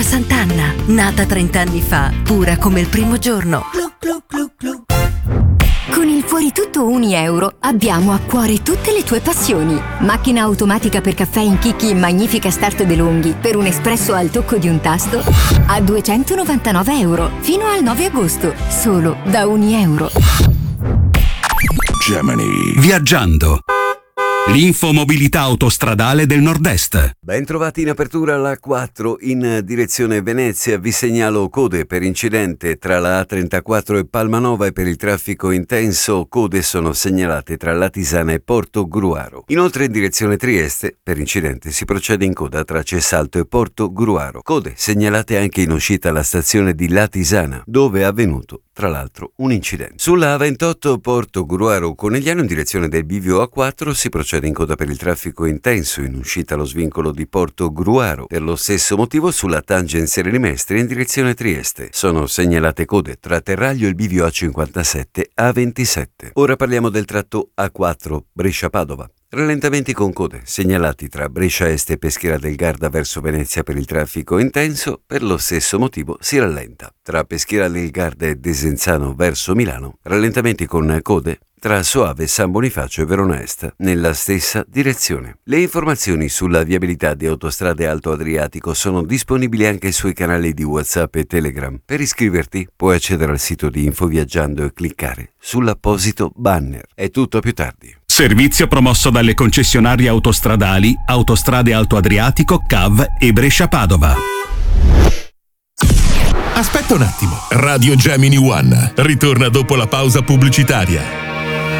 Acqua Sant'Anna, nata 30 anni fa, pura come il primo giorno. Con il Fuori Tutto €1 abbiamo a cuore tutte le tue passioni. Macchina automatica per caffè in chicchi in magnifica start DeLonghi per un espresso al tocco di un tasto a €299 fino al 9 agosto, solo da €1. Gemini. Viaggiando. L'infomobilità autostradale del Nord-Est. Ben trovati in apertura la 4 in direzione Venezia. Vi segnalo code per incidente tra la A34 e Palmanova e per il traffico intenso code sono segnalate tra Latisana e Porto Gruaro. Inoltre in direzione Trieste per incidente si procede in coda tra Cessalto e Porto Gruaro. Code segnalate anche in uscita alla stazione di Latisana dove è avvenuto tra l'altro un incidente. Sulla A28 Porto Gruaro Conegliano in direzione del bivio A4 si procede in coda per il traffico intenso in uscita allo svincolo di Porto Gruaro. Per lo stesso motivo sulla tangenziale di Mestre in direzione Trieste sono segnalate code tra Terraglio e il bivio A57 A27. Ora parliamo del tratto A4 Brescia-Padova. Rallentamenti con code segnalati tra Brescia Est e Peschiera del Garda verso Venezia per il traffico intenso, per lo stesso motivo si rallenta. Tra Peschiera del Garda e Desenzano verso Milano, rallentamenti con code tra Soave, San Bonifacio e Verona Est nella stessa direzione. Le informazioni sulla viabilità di Autostrade Alto Adriatico sono disponibili anche sui canali di WhatsApp e Telegram. Per iscriverti puoi accedere al sito di Infoviaggiando e cliccare sull'apposito banner. È tutto, più tardi. Servizio promosso dalle concessionarie autostradali Autostrade Alto Adriatico, CAV e Brescia-Padova. Aspetta un attimo. Radio Gemini One ritorna dopo la pausa pubblicitaria.